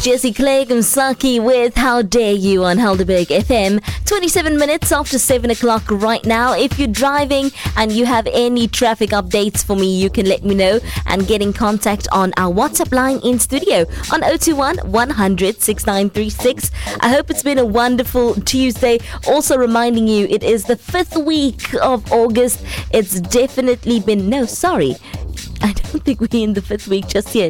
Jesse Clegg Msaki with How Dare You on Helderberg FM. 27 minutes after 7 o'clock right now. If you're driving and you have any traffic updates for me, you can let me know and get in contact on our WhatsApp line in studio on 021 100 6936. I hope it's been a wonderful Tuesday. Also reminding you, it is the 5th week of August. It's definitely been... No, sorry. I don't think we're in the 5th week just yet.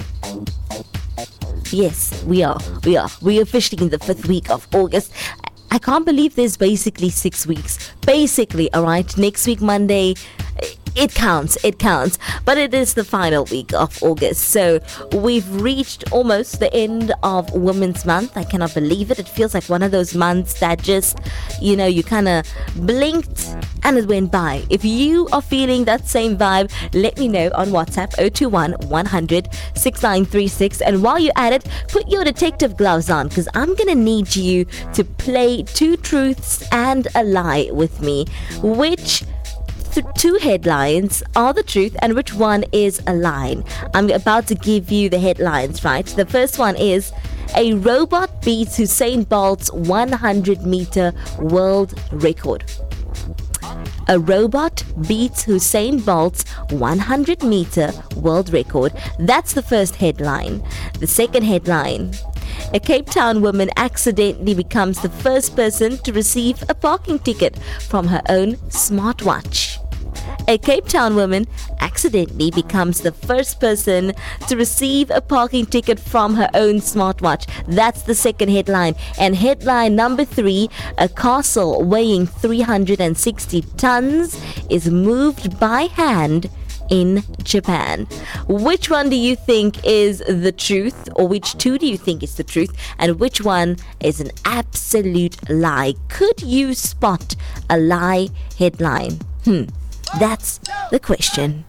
Yes, we are. We're officially in the 5th week of August. I can't believe there's basically 6 weeks. Basically, alright? Next week, Monday, it counts. But it is the final week of August. So we've reached almost the end of Women's Month. I cannot believe it. It feels like one of those months that just, you kind of blinked and it went by. If you are feeling that same vibe, let me know on WhatsApp 021 100 6936. And while you're at it, put your detective gloves on because I'm going to need you to play 2 truths and a lie with me. Which 2 headlines are the truth and which one is a lie? I'm about to give you the headlines, right? The first one is: a robot beats Usain Bolt's 100-meter world record. A robot beats Usain Bolt's 100-meter world record. That's the first headline. The second headline: a Cape Town woman accidentally becomes the first person to receive a parking ticket from her own smartwatch. A Cape Town woman accidentally becomes the first person to receive a parking ticket from her own smartwatch. That's the second headline. And headline number 3, a castle weighing 360 tons is moved by hand in Japan. Which one do you think is the truth, or which 2 do you think is the truth, and which one is an absolute lie? Could you spot a lie headline? That's the question.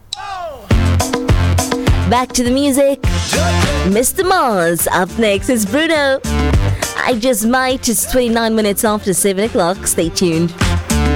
Back to the music. Mr. Mars up next is Bruno. I Just Might. It's 29 minutes after 7 o'clock. Stay tuned.